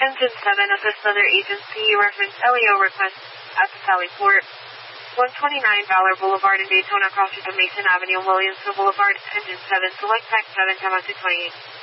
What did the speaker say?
Engine 7 assist other agency reference LEO request at Sallyport. 129 Valor Boulevard in Daytona crosses the Mason Avenue, Williamsville Boulevard. Engine 7 select pack 7 Tema 228.